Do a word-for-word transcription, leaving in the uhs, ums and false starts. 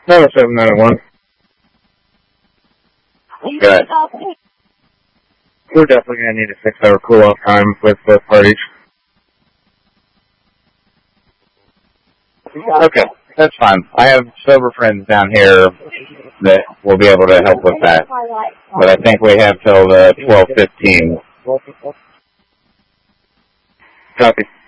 Number seven ninety-one. Good. We're definitely going to need a six-hour cool-off time with both parties. Okay, that's fine. I have sober friends down here that will be able to help with that. But I think we have till the twelve fifteen. Copy.